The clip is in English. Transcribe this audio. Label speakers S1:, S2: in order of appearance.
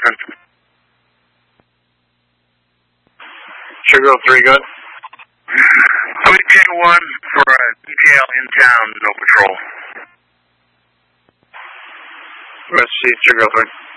S1: nothing.
S2: Sugar 3, good.
S1: Quick J1 for a detail in town, no patrol.
S2: Rest C, Sugar 3.